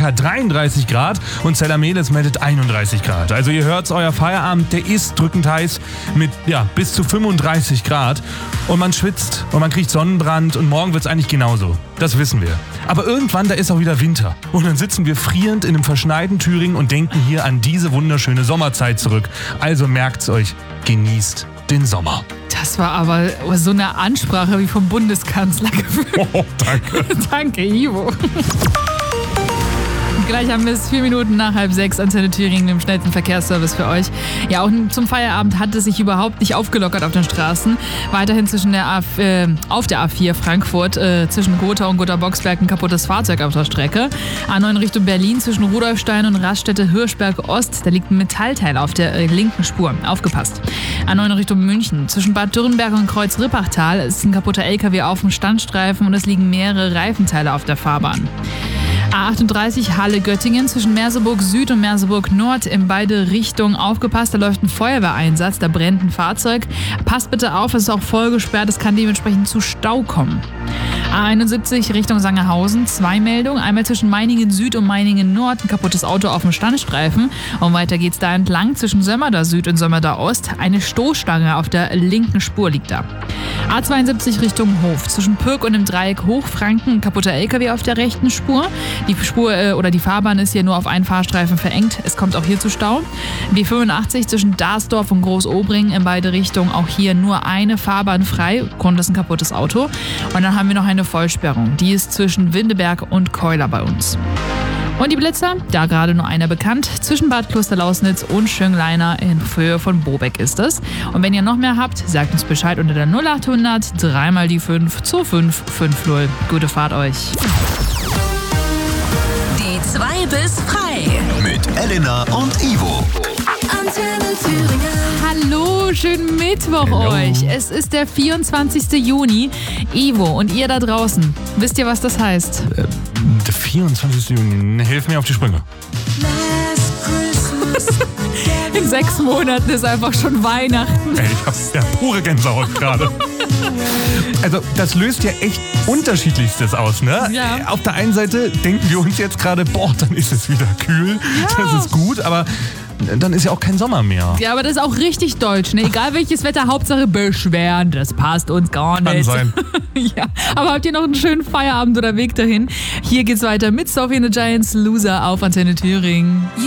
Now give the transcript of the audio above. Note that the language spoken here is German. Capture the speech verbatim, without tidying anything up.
Starnberg hat dreiunddreißig Grad und Zellermelis meldet einunddreißig Grad. Also ihr hört's, euer Feierabend, der ist drückend heiß mit ja, bis zu fünfunddreißig Grad. Und man schwitzt und man kriegt Sonnenbrand und morgen wird's eigentlich genauso. Das wissen wir. Aber irgendwann, da ist auch wieder Winter. Und dann sitzen wir frierend in einem verschneiten Thüringen und denken hier an diese wunderschöne Sommerzeit zurück. Also merkt's euch, genießt den Sommer. Das war aber so eine Ansprache wie vom Bundeskanzler gefühlt. Oh, danke. Danke, Ivo. Gleich haben wir es vier Minuten nach halb sechs, Antenne Thüringen, dem schnellsten Verkehrsservice für euch. Ja, auch zum Feierabend hat es sich überhaupt nicht aufgelockert auf den Straßen. Weiterhin zwischen der A, äh, auf der A vier Frankfurt, äh, zwischen Gotha und Gotha-Boxberg ein kaputtes Fahrzeug auf der Strecke. A neun Richtung Berlin zwischen Rudolfstein und Raststätte Hirschberg Ost, da liegt ein Metallteil auf der äh, linken Spur. Aufgepasst. A neun Richtung München zwischen Bad Dürrenberg und Kreuz-Rippachtal ist ein kaputter L K W auf dem Standstreifen und es liegen mehrere Reifenteile auf der Fahrbahn. A achtunddreißig Halle-Göttingen zwischen Merseburg Süd und Merseburg Nord in beide Richtungen aufgepasst. Da läuft ein Feuerwehreinsatz, da brennt ein Fahrzeug. Passt bitte auf, es ist auch voll gesperrt, es kann dementsprechend zu Stau kommen. A einundsiebzig Richtung Sangerhausen, zwei Meldungen. Einmal zwischen Meiningen Süd und Meiningen Nord, ein kaputtes Auto auf dem Standstreifen. Und weiter geht's da entlang zwischen Sömmerda Süd und Sömmerda Ost. Eine Stoßstange auf der linken Spur liegt da. A zweiundsiebzig Richtung Hof, zwischen Pürk und dem Dreieck Hochfranken, ein kaputter L K W auf der rechten Spur. Die Spur äh, oder die Fahrbahn ist hier nur auf einen Fahrstreifen verengt. Es kommt auch hier zu Stau. B fünfundachtzig zwischen Darsdorf und Großobring in beide Richtungen. Auch hier nur eine Fahrbahn frei. Grund ist ein kaputtes Auto. Und dann haben wir noch eine Vollsperrung. Die ist zwischen Windeberg und Keuler bei uns. Und die Blitzer, da gerade nur einer bekannt, zwischen Bad Klosterlausnitz und Schöngleiner in Höhe von Bobeck ist es. Und wenn ihr noch mehr habt, sagt uns Bescheid unter der null achthundert dreimal die fünf zwei fünf fünf null. Gute Fahrt euch. Die zwei bis frei. Mit Elena und Ivo. Antenne Thüringen. Hallo, schönen Mittwoch Hello. euch. Es ist der vierundzwanzigste Juni. Ivo und ihr da draußen, wisst ihr, was das heißt? Äh, der vierundzwanzigste Juni, hilf mir auf die Sprünge. In sechs Monaten ist einfach schon Weihnachten. Ey, ich hab ja pure Gänsehaut gerade. Also das löst ja echt Unterschiedlichstes aus, ne? Ja. Auf der einen Seite denken wir uns jetzt gerade, boah, dann ist es wieder kühl, Ja. das ist gut, aber dann ist ja auch kein Sommer mehr. Ja, aber das ist auch richtig deutsch, ne? Egal welches Wetter, Hauptsache beschweren, das passt uns gar nicht. Kann sein. Ja, aber habt ihr noch einen schönen Feierabend oder Weg dahin? Hier geht's weiter mit Sophie and the Giants Loser auf Antenne Thüringen.